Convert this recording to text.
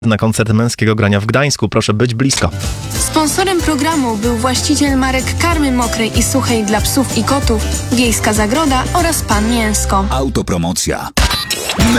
na koncert męskiego grania w Gdańsku. Proszę być blisko. Sponsorem programu był właściciel marek karmy mokrej i suchej dla psów i kotów, Wiejska Zagroda oraz Pan Mięsko. Autopromocja.